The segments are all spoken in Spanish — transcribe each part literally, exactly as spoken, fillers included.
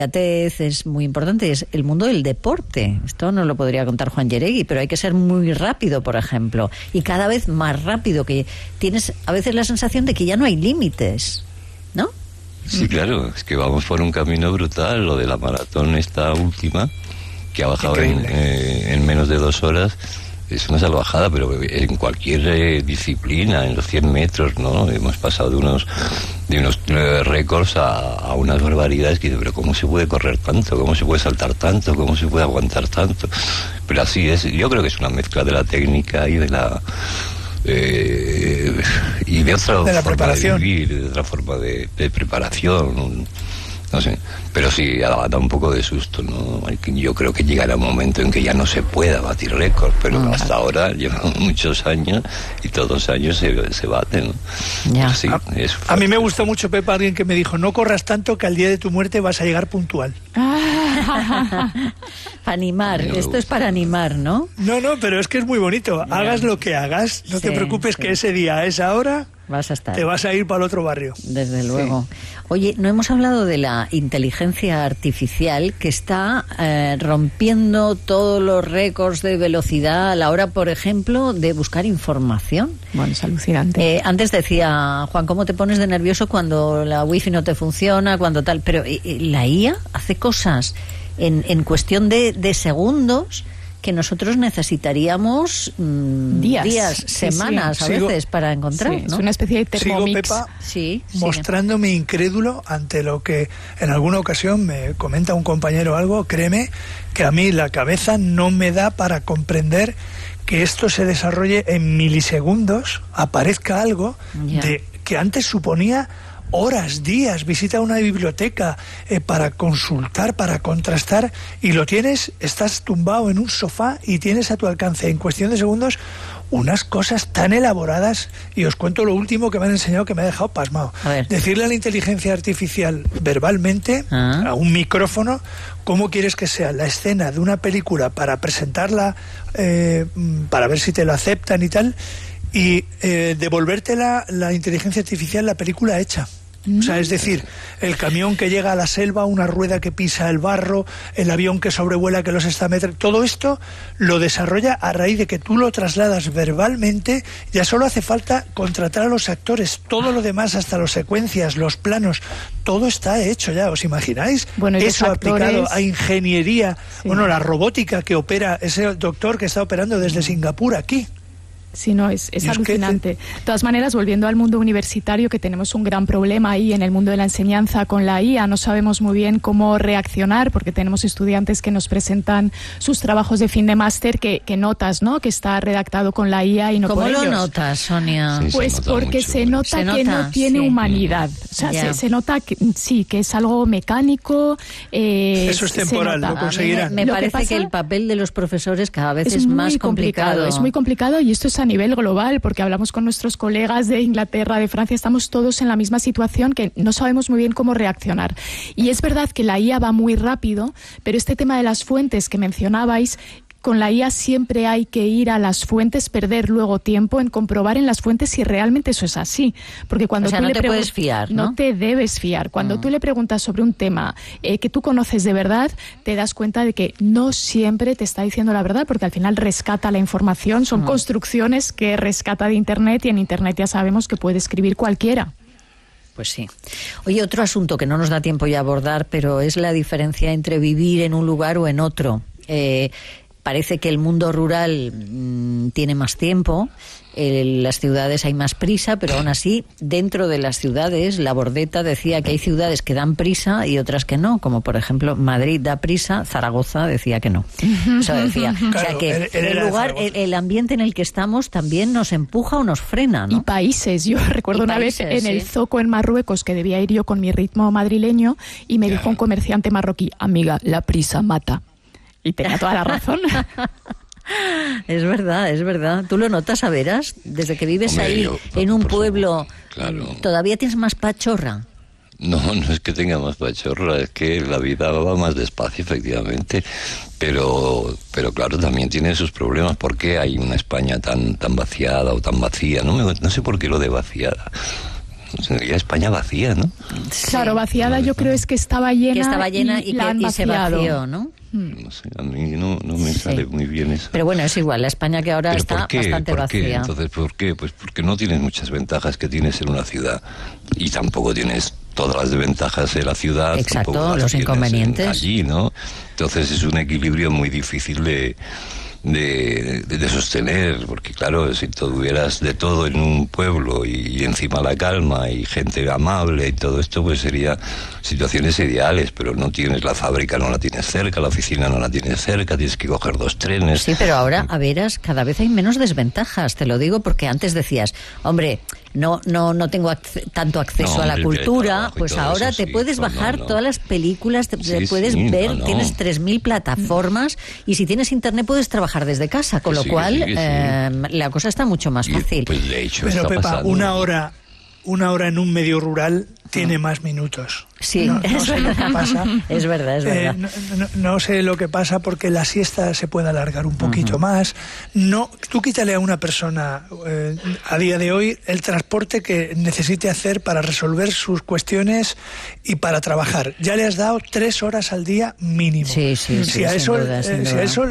es muy importante, es el mundo del deporte. Esto no lo podría contar Juan Yeregui, pero hay que ser muy rápido, por ejemplo, y cada vez más rápido, que tienes a veces la sensación de que ya no hay límites, ¿no? Sí, claro, es que vamos por un camino brutal. Lo de la maratón esta última, que ha bajado en, eh, en menos de dos horas, es una salvajada, pero en cualquier eh, disciplina, en los cien metros, ¿no? Hemos pasado de unos de unos eh, récords a, a unas barbaridades que, pero ¿cómo se puede correr tanto? ¿Cómo se puede saltar tanto? ¿Cómo se puede aguantar tanto? Pero así es, yo creo que es una mezcla de la técnica y de la... Eh, y de otra de la forma preparación. de vivir, de otra forma de, de preparación, no sé, pero sí da, da un poco de susto, ¿no? Yo creo que llegará un momento en que ya no se pueda batir récord, pero mm. hasta ahora llevan muchos años y todos los años se, se baten. Ya. Sí, a, es a mí me gustó mucho, Pepa, alguien que me dijo: no corras tanto que al día de tu muerte vas a llegar puntual. Para animar, esto es para animar, ¿no? No, no, pero es que es muy bonito. Ya. Hagas lo que hagas, no sí, te preocupes sí. que ese día, a esa hora, vas a estar. Te vas a ir para el otro barrio. Desde luego. Sí. Oye, no hemos hablado de la inteligencia artificial que está eh, rompiendo todos los récords de velocidad a la hora, por ejemplo, de buscar información. Bueno, es alucinante. Eh, antes decía, Juan, ¿cómo te pones de nervioso cuando la wifi no te funciona, cuando tal? Pero eh, la I A hace cosas en, en cuestión de, de segundos que nosotros necesitaríamos mmm, días, días sí, semanas sí. a Sigo, veces para encontrar, sí, ¿no? Es una especie de Thermomix. Sigo, Pepa, sí, mostrándome sigue. incrédulo ante lo que en alguna ocasión me comenta un compañero algo. Créeme que a mí la cabeza no me da para comprender que esto se desarrolle en milisegundos, aparezca algo yeah. de que antes suponía horas, días, visita una biblioteca eh, para consultar, para contrastar, y lo tienes, estás tumbado en un sofá y tienes a tu alcance en cuestión de segundos unas cosas tan elaboradas. Y os cuento lo último que me han enseñado, que me ha dejado pasmado. A Decirle a la inteligencia artificial verbalmente, ¿Ah? a un micrófono, cómo quieres que sea la escena de una película para presentarla, eh, para ver si te lo aceptan y tal, y eh, devolvértela la inteligencia artificial la película hecha. O sea, es decir, el camión que llega a la selva, una rueda que pisa el barro, el avión que sobrevuela que los está metiendo, todo esto lo desarrolla a raíz de que tú lo trasladas verbalmente. Ya solo hace falta contratar a los actores, todo lo demás, hasta las secuencias, los planos, todo está hecho ya, ¿os imagináis? Bueno, eso actores... aplicado a ingeniería, sí. Bueno, la robótica que opera, ese doctor que está operando desde Singapur aquí. Sí, no, es, es Dios, alucinante. De todas maneras, volviendo al mundo universitario, que tenemos un gran problema ahí en el mundo de la enseñanza con la I A, no sabemos muy bien cómo reaccionar, porque tenemos estudiantes que nos presentan sus trabajos de fin de máster que, que notas, ¿no?, que está redactado con la I A y no por ellos. ¿Cómo lo notas, Sonia? Sí, pues se nota porque mucho, se nota se que nota, no tiene sí. humanidad. O sea, se, se nota que sí, que es algo mecánico. Eh, Eso es temporal, lo conseguirán. Me, me lo parece que, pasa, que el papel de los profesores cada vez es, es más complicado. complicado. Es muy complicado, y esto es a nivel global, porque hablamos con nuestros colegas de Inglaterra, de Francia, estamos todos en la misma situación, que no sabemos muy bien cómo reaccionar. Y es verdad que la I A va muy rápido, pero este tema de las fuentes que mencionabais, con la I A siempre hay que ir a las fuentes, perder luego tiempo en comprobar en las fuentes si realmente eso es así. Porque cuando o sea, tú no le te pregun- puedes fiar, ¿no? No te debes fiar. Cuando mm. tú le preguntas sobre un tema eh, que tú conoces de verdad, te das cuenta de que no siempre te está diciendo la verdad, porque al final rescata la información, son mm. construcciones que rescata de Internet, y en Internet ya sabemos que puede escribir cualquiera. Pues sí. Oye, otro asunto que no nos da tiempo ya a abordar, pero es la diferencia entre vivir en un lugar o en otro. Eh, Parece que el mundo rural mmm, tiene más tiempo, en las ciudades hay más prisa, pero aún así, dentro de las ciudades, la Bordeta decía que hay ciudades que dan prisa y otras que no, como por ejemplo Madrid da prisa, Zaragoza decía que no. O sea, decía, claro, o sea que el, el lugar, el, el ambiente en el que estamos también nos empuja o nos frena, ¿no? Y países, yo recuerdo y una países, vez en sí. el Zoco en Marruecos, que debía ir yo con mi ritmo madrileño, y me dijo un comerciante marroquí: amiga, la prisa mata. Y tenía toda la razón. Es verdad, es verdad. ¿Tú lo notas, a veras? Desde que vives Hombre, ahí, yo, por, en un por pueblo, claro. ¿todavía tienes más pachorra? No, no es que tenga más pachorra, es que la vida va más despacio, efectivamente. Pero, pero claro, también tiene sus problemas. ¿Por qué hay una España tan, tan vaciada o tan vacía? No, me, no sé por qué lo de vaciada. sería España vacía, ¿no? Claro, vaciada yo creo es que estaba llena, que estaba llena y, y, la que, han y se vació, ¿no? No sé, a mí no, no me Sí. sale muy bien eso. Pero bueno, es igual, la España que ahora ¿Pero está por qué? bastante ¿Por qué? vacía. Entonces, ¿por qué? Pues porque no tienes muchas ventajas que tienes en una ciudad y tampoco tienes todas las desventajas de la ciudad. Exacto, tampoco las los tienes inconvenientes. en- allí, ¿no? Entonces es un equilibrio muy difícil de... De, de, de sostener, porque claro, si tuvieras de todo en un pueblo y, y encima la calma y gente amable y todo esto, pues sería situaciones ideales, pero no tienes la fábrica, no la tienes cerca, la oficina no la tienes cerca, tienes que coger dos trenes. Sí, pero ahora, a veras, cada vez hay menos desventajas, te lo digo, porque antes decías, hombre, no no no tengo acce- tanto acceso No, a la hombre, cultura, teletrabajo y pues todo ahora eso, te sí, puedes no, bajar no. todas las películas, te, te Sí, puedes sí, ver, no, no. tienes tres mil plataformas y si tienes internet puedes trabajar desde casa, con Que lo sí, que cual sí, que sí. eh, la cosa está mucho más Y, fácil. pues de hecho Pero está Pepa, pasando. una hora, una hora en un medio rural tiene más minutos. Sí, no, no es, sé lo que verdad. pasa. es verdad, es Eh, verdad. no, no- no sé lo que pasa porque la siesta se puede alargar un poquito más. No, tú quítale a una persona eh, a día de hoy el transporte que necesite hacer para resolver sus cuestiones y para trabajar. Ya le has dado tres horas al día mínimo. Sí, sí, sí, Si a sin eso, duda, sin eh, si duda. a eso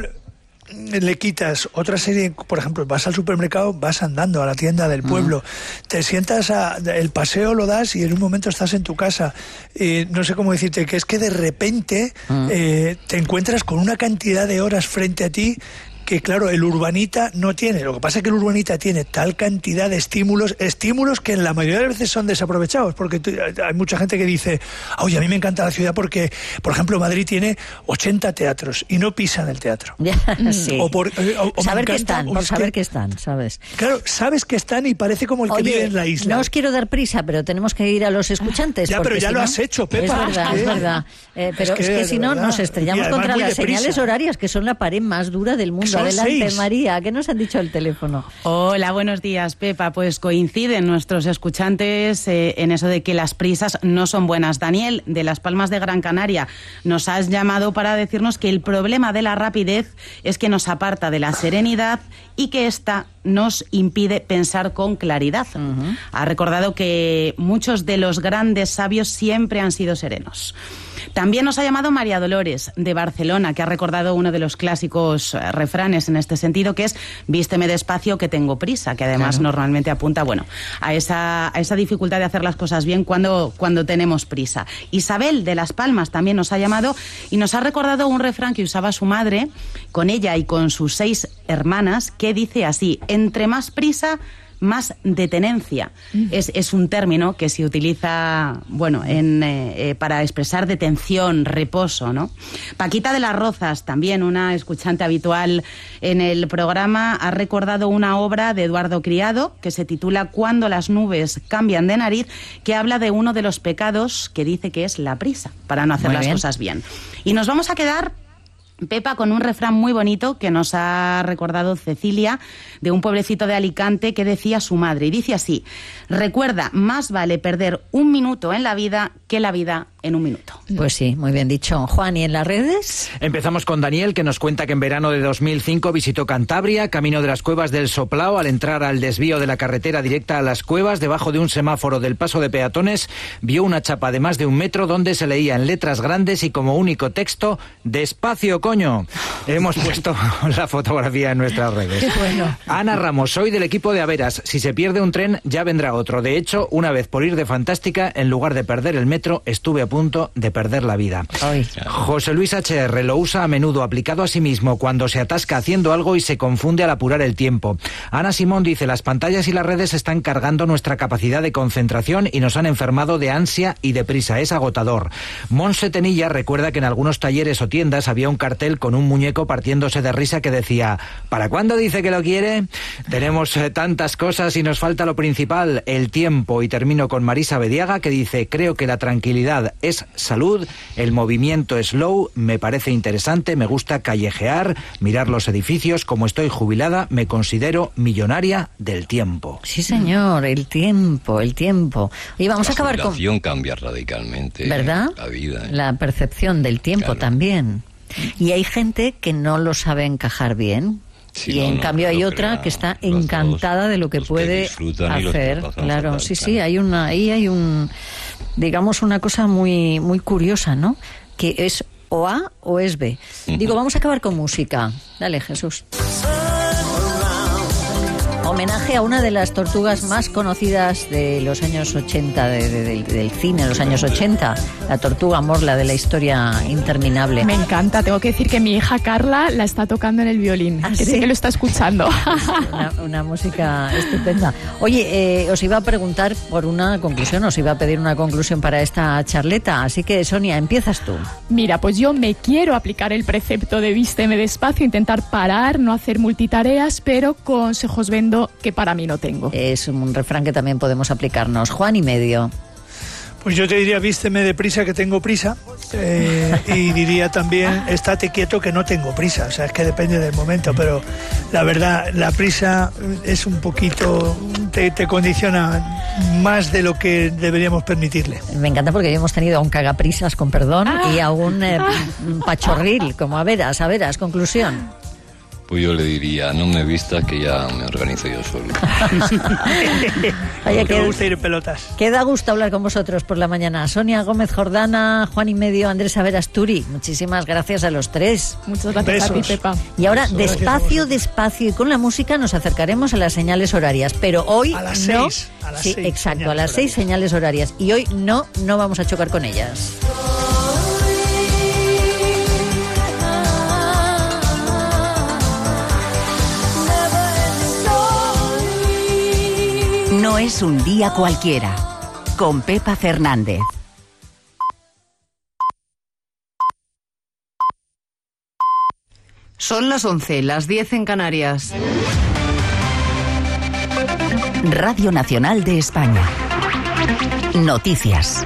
le quitas otra serie, por ejemplo, vas al supermercado, vas andando a la tienda del pueblo, te sientas a, el paseo lo das y en un momento estás en tu casa. Eh, no sé cómo decirte, que es que de repente eh, te encuentras con una cantidad de horas frente a ti que claro, el urbanita no tiene. Lo que pasa es que el urbanita tiene tal cantidad de estímulos, estímulos que en la mayoría de las veces son desaprovechados, porque tú, hay mucha gente que dice, oye, a mí me encanta la ciudad porque, por ejemplo, Madrid tiene ochenta teatros y no pisan el teatro. Ya, sí. O por, eh, o- o me saber que encanta, están, o por es saber que- que están, ¿sabes? Claro, sabes que están y parece como el que vive Oye, en la isla. no os quiero dar prisa, pero tenemos que ir a los escuchantes. Ya, porque pero ya si lo no- has hecho, Pepa. Es verdad, Es es que- verdad. Eh, pero es es que, que, de si no, verdad. nos estrellamos Y además contra muy las deprisa. señales horarias, que son la pared más dura del mundo. Son Adelante, seis. María, ¿qué nos han dicho el teléfono? Hola, buenos días, Pepa. Pues coinciden nuestros escuchantes eh, en eso de que las prisas no son buenas. Daniel, de Las Palmas de Gran Canaria, nos has llamado para decirnos que el problema de la rapidez es que nos aparta de la serenidad y que ésta nos impide pensar con claridad. Uh-huh. Ha recordado que muchos de los grandes sabios siempre han sido serenos. También nos ha llamado María Dolores, de Barcelona, que ha recordado uno de los clásicos eh, refranes en este sentido, que es vísteme despacio que tengo prisa, que además claro. normalmente apunta, bueno, a esa, a esa dificultad de hacer las cosas bien cuando, cuando tenemos prisa. Isabel, de Las Palmas, también nos ha llamado y nos ha recordado un refrán que usaba su madre con ella y con sus seis hermanas, que dice así: entre más prisa, más detenencia. Mm. Es, es un término que se utiliza, bueno, en, eh, para expresar detención, reposo, ¿no? Paquita de las Rozas, también una escuchante habitual en el programa, ha recordado una obra de Eduardo Criado que se titula Cuando las nubes cambian de nariz, que habla de uno de los pecados que dice que es la prisa, para no hacer muy las bien. cosas bien. Y nos vamos a quedar, Pepa, con un refrán muy bonito que nos ha recordado Cecilia, de un pueblecito de Alicante, que decía su madre, y dice así: recuerda, más vale perder un minuto en la vida que la vida en un minuto. Pues sí, muy bien dicho. Juan, ¿y en las redes? Empezamos con Daniel, que nos cuenta que en verano de dos mil cinco visitó Cantabria, camino de las Cuevas del Soplao. Al entrar al desvío de la carretera directa a las cuevas, debajo de un semáforo del paso de peatones, vio una chapa de más de un metro donde se leía en letras grandes y como único texto: despacio, coño. Hemos puesto la fotografía en nuestras redes. Qué bueno. Ana Ramos, soy del equipo de Averas. Si se pierde un tren, ya vendrá otro. De hecho, una vez por ir de fantástica, en lugar de perder el metro, estuve a punto de perder la vida. Ay. José Luis H R lo usa a menudo, aplicado a sí mismo, cuando se atasca haciendo algo y se confunde al apurar el tiempo. Ana Simón dice: las pantallas y las redes están cargando nuestra capacidad de concentración y nos han enfermado de ansia y de prisa. Es agotador. Monse Tenilla recuerda que en algunos talleres o tiendas había un cartel con un muñeco partiéndose de risa que decía: ¿para cuándo dice que lo quiere? Tenemos eh, tantas cosas y nos falta lo principal, el tiempo. Y termino con Marisa Bediaga, que dice: creo que la tranquilidad es salud, el movimiento slow me parece interesante, me gusta callejear, mirar los edificios. Como estoy jubilada, me considero millonaria del tiempo. Sí, señor, el tiempo, el tiempo. Y vamos la a acabar con... La jubilación cambia radicalmente, ¿verdad? La vida. ¿eh? La percepción del tiempo claro. también. Y hay gente que no lo sabe encajar bien. Sí, y no, en no, cambio hay creo otra que que está los encantada dos, de lo que los que puede disfrutan y los que hacer. lo pasan Claro, fatal, sí, sí, claro. hay una, ahí hay un, digamos, una cosa muy, muy curiosa, ¿no? Que es o A o es B. Digo, vamos a acabar con música. Dale, Jesús. Homenaje a una de las tortugas más conocidas de los años ochenta, de, de, de, del cine de los años ochenta, la tortuga Morla de la historia interminable. Me encanta, tengo que decir que mi hija Carla la está tocando en el violín, ¿Ah, que sí? sí que lo está escuchando. Una, una música estupenda. Oye, eh, os iba a preguntar por una conclusión, os iba a pedir una conclusión para esta charleta, así que Sonia, empiezas tú. Mira, pues yo me quiero aplicar el precepto de vísteme despacio, intentar parar, no hacer multitareas, pero consejos vendo que para mí no tengo. Es un refrán que también podemos aplicarnos. Juan y medio. Pues yo te diría, vísteme deprisa que tengo prisa, eh, y diría también, estate quieto que no tengo prisa. O sea, es que depende del momento, pero la verdad, la prisa es un poquito, te, te condiciona más de lo que deberíamos permitirle. Me encanta porque hemos tenido a un cagaprisas, con perdón, Ah. y a un eh, pachorril, como a veras, a veras, conclusión. Pues yo le diría, no me vistas que ya me organizo yo solo. Oye, Me que gusta ir en pelotas. que da gusto hablar con vosotros por la mañana. Sonia Gómez Jordana, Juan y medio, Andrés Averasturi. Muchísimas gracias a los tres. Muchas gracias a ti, Besos. Pepa. Y ahora, Gracias a despacio, vosotros. despacio y con la música nos acercaremos a las señales horarias. Pero hoy A las no. seis, a las sí, seis exacto, a señales las seis horarias. señales horarias. Y hoy no, no vamos a chocar con ellas. No es un día cualquiera. Con Pepa Fernández. Son las once, las diez en Canarias. Radio Nacional de España. Noticias.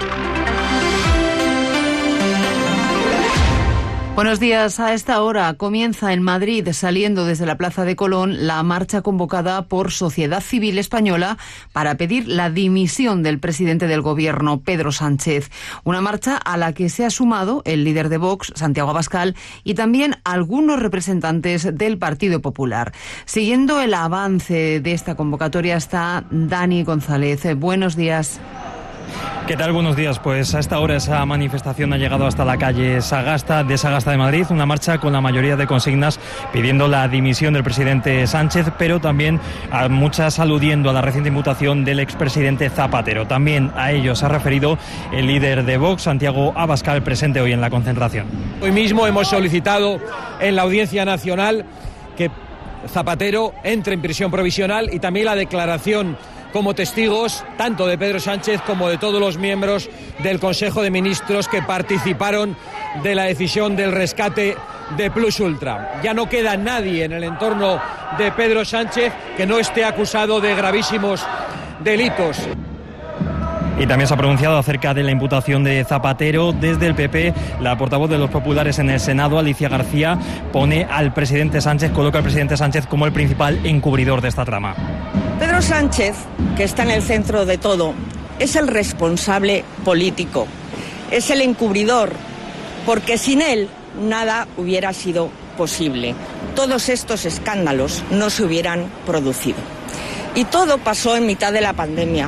Buenos días. A esta hora comienza en Madrid, saliendo desde la Plaza de Colón, la marcha convocada por Sociedad Civil Española para pedir la dimisión del presidente del Gobierno, Pedro Sánchez. Una marcha a la que se ha sumado el líder de Vox, Santiago Abascal, y también algunos representantes del Partido Popular. Siguiendo el avance de esta convocatoria está Dani González. Buenos días. ¿Qué tal? Buenos días. Pues a esta hora esa manifestación ha llegado hasta la calle Sagasta de Sagasta de Madrid, una marcha con la mayoría de consignas pidiendo la dimisión del presidente Sánchez, pero también a muchas aludiendo a la reciente imputación del expresidente Zapatero. También a ello se ha referido el líder de Vox, Santiago Abascal, presente hoy en la concentración. Hoy mismo hemos solicitado en la Audiencia Nacional que Zapatero entre en prisión provisional y también la declaración como testigos tanto de Pedro Sánchez como de todos los miembros del Consejo de Ministros que participaron de la decisión del rescate de Plus Ultra. Ya no queda nadie en el entorno de Pedro Sánchez que no esté acusado de gravísimos delitos. Y también se ha pronunciado acerca de la imputación de Zapatero. Desde el P P, la portavoz de los populares en el Senado, Alicia García, pone al presidente Sánchez, coloca al presidente Sánchez como el principal encubridor de esta trama. Pedro Sánchez, que está en el centro de todo, es el responsable político, es el encubridor, porque sin él nada hubiera sido posible. Todos estos escándalos no se hubieran producido. Y todo pasó en mitad de la pandemia.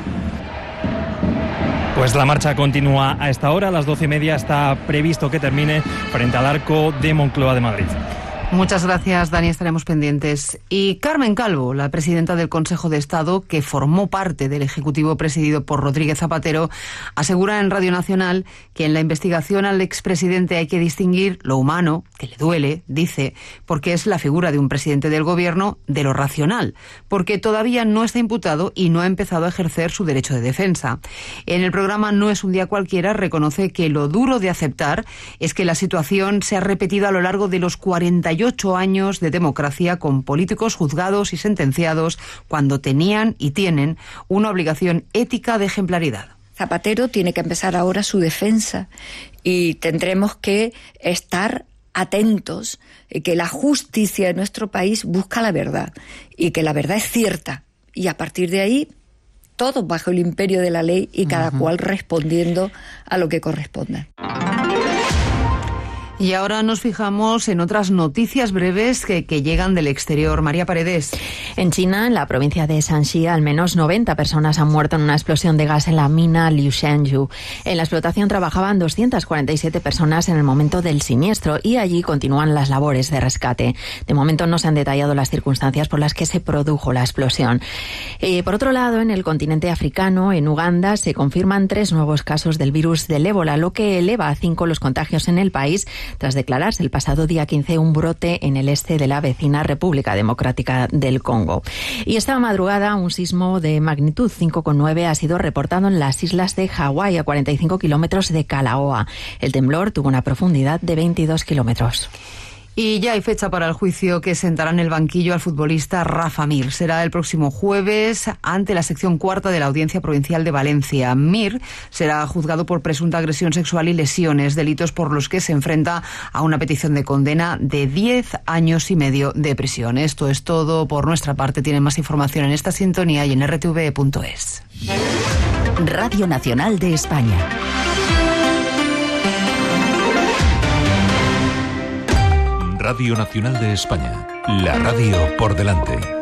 Pues la marcha continúa a esta hora, a las doce y media está previsto que termine frente al Arco de Moncloa de Madrid. Muchas gracias, Dani, estaremos pendientes. Y Carmen Calvo, la presidenta del Consejo de Estado, que formó parte del Ejecutivo presidido por Rodríguez Zapatero, asegura en Radio Nacional que en la investigación al expresidente hay que distinguir lo humano, que le duele, dice, porque es la figura de un presidente del Gobierno, de lo racional, porque todavía no está imputado y no ha empezado a ejercer su derecho de defensa. En el programa No es un día cualquiera reconoce que lo duro de aceptar es que la situación se ha repetido a lo largo de los cuarenta y ocho años de democracia con políticos juzgados y sentenciados cuando tenían y tienen una obligación ética de ejemplaridad. Zapatero tiene que empezar ahora su defensa y tendremos que estar atentos que la justicia de nuestro país busca la verdad y que la verdad es cierta y a partir de ahí todos bajo el imperio de la ley y cada uh-huh. cual respondiendo a lo que corresponda. Y ahora nos fijamos en otras noticias breves que, que llegan del exterior. María Paredes. En China, en la provincia de Shanxi, al menos noventa personas han muerto en una explosión de gas en la mina Liushenyu. En la explotación trabajaban doscientas cuarenta y siete personas en el momento del siniestro y allí continúan las labores de rescate. De momento no se han detallado las circunstancias por las que se produjo la explosión. Eh, por otro lado, en el continente africano, en Uganda, se confirman tres nuevos casos del virus del ébola, lo que eleva a cinco los contagios en el país, tras declararse el pasado día quince un brote en el este de la vecina República Democrática del Congo. Y esta madrugada un sismo de magnitud cinco coma nueve ha sido reportado en las islas de Hawái, a cuarenta y cinco kilómetros de Kalaoa. El temblor tuvo una profundidad de veintidós kilómetros. Y ya hay fecha para el juicio que sentará en el banquillo al futbolista Rafa Mir. Será el próximo jueves ante la sección cuarta de la Audiencia Provincial de Valencia. Mir será juzgado por presunta agresión sexual y lesiones, delitos por los que se enfrenta a una petición de condena de diez años y medio de prisión. Esto es todo por nuestra parte. Tienen más información en esta sintonía y en r t v punto es. Radio Nacional de España. Radio Nacional de España, la radio por delante.